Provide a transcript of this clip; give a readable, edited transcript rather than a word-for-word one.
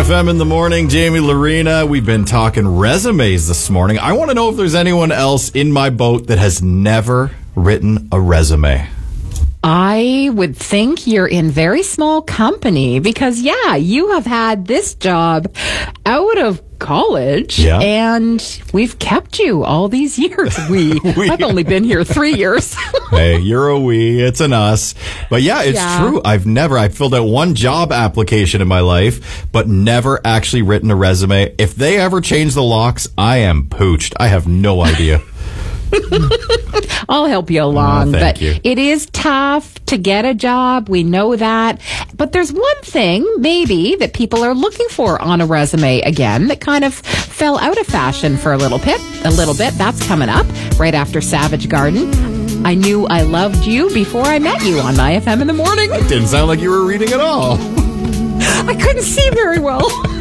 FM in the morning, Jamie Lorena. We've been talking resumes this morning. I want to know if there's anyone else in my boat that has never written a resume. I would think you're in very small company because, you have had this job out of college and we've kept you all these years. I've only been here 3 years. Hey, you're a we, it's an us. But it's true. I filled out one job application in my life, but never actually written a resume. If they ever change the locks, I am pooched. I have no idea. I'll help you along, thank you. It is tough to get a job. We know that. But there's one thing, maybe, that people are looking for on a resume again that kind of fell out of fashion for a little bit. That's coming up right after Savage Garden. I knew I loved you before I met you on My FM in the morning. It didn't sound like you were reading at all. I couldn't see very well.